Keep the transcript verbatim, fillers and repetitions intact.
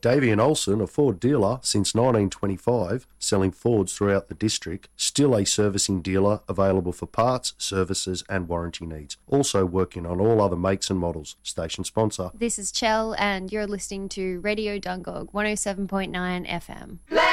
Davey and Olsen, a Ford dealer since nineteen twenty-five, selling Fords throughout the district, still a servicing dealer available for parts, services and warranty needs. Also working on all other makes and models. Station sponsor. This is Chell and you're listening to Radio Dungog one oh seven point nine F M.